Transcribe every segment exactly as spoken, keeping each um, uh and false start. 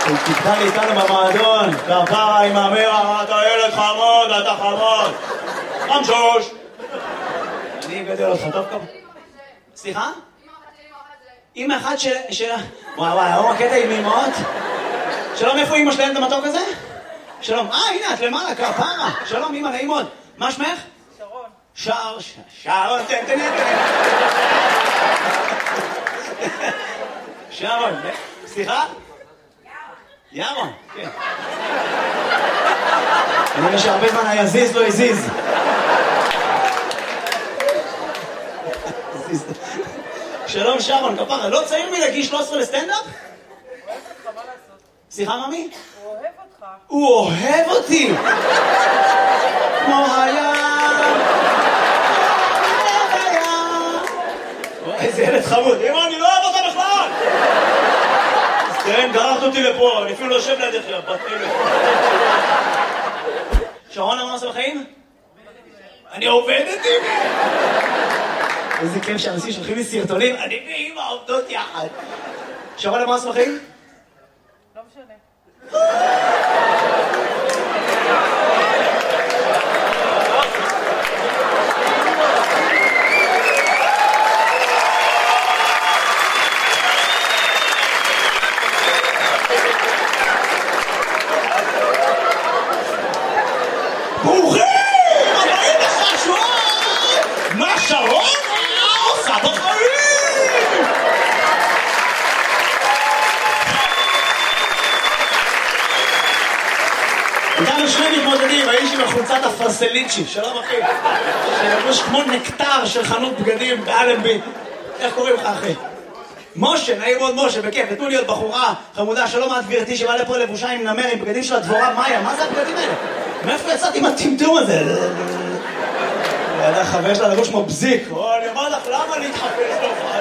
תקטע לי איתנו במועדון, כפרה עם אמרה, אתה ילד חמוד, אתה חמוד. חמשוש. אני אגדל אותך, טוב כמה. סליחה? אמא אחת של... וואי וואי, היום הקטע עם אמאות. שלום, איפה אמא שלהם את המתוק הזה? שלום, אה, הנה, את למעלה, כפרה. שלום, אמא, נעים מאוד. מה שמך? שרון. שר, שרון, תן, תן, תן. שרון, סליחה? ירון, כן. אני רואה שהרבה זמן היזיז לא הזיז. שלום שרון, כפרה, לא צעיר מלגיל שלוש עשרה לסטנדאפ? הוא אוהב אותך, מה לעשות? סליחה, ממי? הוא אוהב אותך. הוא אוהב אותי! כמו היה... איזה ילד חמוד. אמא, אני לא אוהב אותה בכלל! כן, גררת אותי לפה, אני אפילו לא יושב לידך, בת אלף. שרון, מה עושה בחיים? אני עובדת עם... איזה כיף שאנשים שולחים לי סרטונים, אני ואמא עובדות יחד. שרון, מה עושה בחיים? לא משנה. איתנו שני מתמודדים, האיש עם החולצת הפרסליצ'י, שלום אחי, שלבוש כמו נקטר של חנות בגדים באלנבי. איך קוראים לך אחי? משה, נעים מאוד משה, בכיף, נתנו לי עוד בחורה חמודה, שלום את גברתי שבאה לפה לבושה עם נמר, עם בגדים של הדבורה מאיה, מה זה הבגדים האלה? מאיפה יצאתי עם הטמטום הזה? ידע חבר שלה לבוש כמו בזיק, אני אומר לך, למה להתחפש להופעה?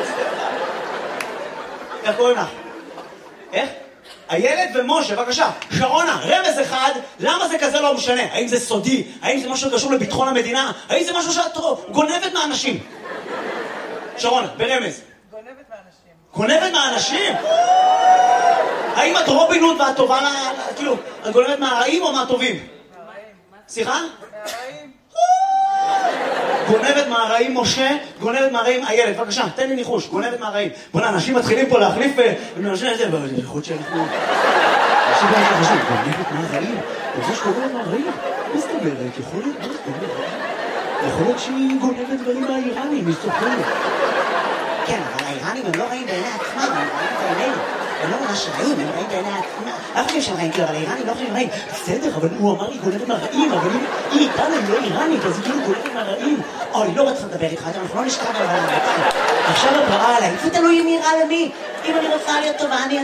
איך קוראים לך? איך? הילד ומשה, בבקשה, שרונה, רמז אחד, למה זה כזה לא משנה? האם זה סודי? האם זה משהו קשור לביטחון המדינה? האם זה משהו שאת גונבת מהאנשים? שרונה, ברמז. גונבת מהאנשים. גונבת מהאנשים? האם את רובין הוד ואת טובה לה, כאילו, את גונבת מהרעים או מהטובים? מהרעים. סליחה? מהרעים. גונבת מהרעים משה, גונבת מהרעים הילד, בבקשה, תן לי ניחוש, גונבת מהרעים. בוא'נה, אנשים מתחילים פה להחליף ונאנשים את זה, יכול להיות שאנחנו... אנשים גם את החשוב, גונבת מהרעים? זה שגונבת מהרעים? מה זאת אומרת? יכול להיות, מה זאת אומרת? יכול להיות שהיא גונבת דברים מהאיראנים, היא סופרת. כן, אבל האיראנים הם לא רעים בעיני עצמם, הם רעים בעינינו. הם לא ממש רעים, הם רעים בעיני עצמם. אף חושב שהם רעים, כאילו, אבל האיראנים לא חושבים רעים. בסדר, אבל הוא אמר לי גונבת מהרעים, אבל היא איתנו, היא לא איראנית, אז היא כאילו גונבת מהרעים. אוי, לא רוצה לדבר איתך, אנחנו לא נשכב על העולם. עכשיו את בראה עליי, איפה תלוי אם נראה למי? אם אני רוצה להיות טובה, אני...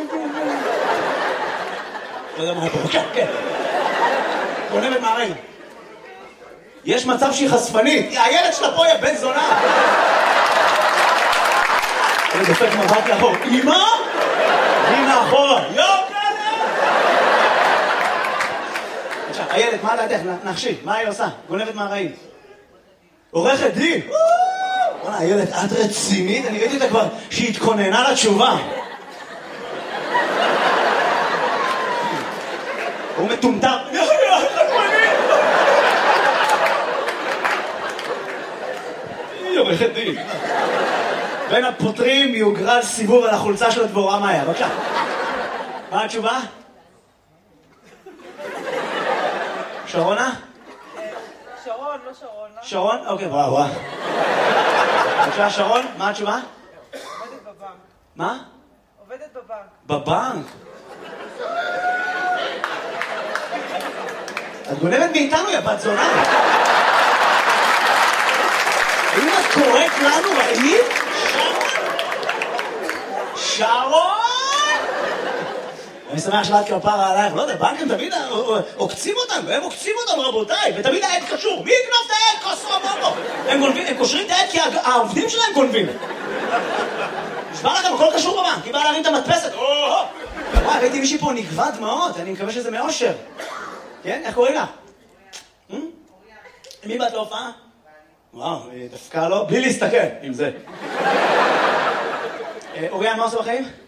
לא יודע מה פה, כן, כן. גונבת מהרעים. יש מצב שהיא חשפנית, הילד שלה פה היא בן זונה. אני דופק מבט לאחור, אמא? הנה אחורה, יוקלת! עכשיו, הילד, מה לדעתך? נחשי, מה היא עושה? גונבת מהרעים. עורכת דין! וואלה, הילד, את רצינית? אני ראיתי אותה כבר שהיא התכוננה לתשובה. הוא מטומטם. היא עורכת דין. בין הפותרים יוגרל סיבוב על החולצה של הדבורה מאיה. בבקשה. מה התשובה? שרונה? שרון, לא שרון. שרון? אוקיי, וואו, וואו. בבקשה, שרון, מה התשובה? עובדת בבנק. מה? עובדת בבנק. בבנק? את גונבת מאיתנו, יא בת זונה. האם את קוראת לנו רעים? שרון! אני שמח שלאת כפרה עלייך, לא יודע, בנקים תמיד עוקצים אותנו, הם עוקצים אותנו רבותיי, ותמיד העד קשור, מי יקנוף את העד? כוסו בובו! הם גונבים, הם קושרים את העד כי העובדים שלהם גונבים. נשבע לכם, הכל קשור בבנק, היא באה להרים את המדפסת, וואי, ראיתי מישהי פה נגבה דמעות, אני מקווה שזה מאושר. כן? איך קוראים לה? מי באת להופעה? וואו, דווקא לא, בלי להסתכל עם זה. אוריה, מה עושה בחיים?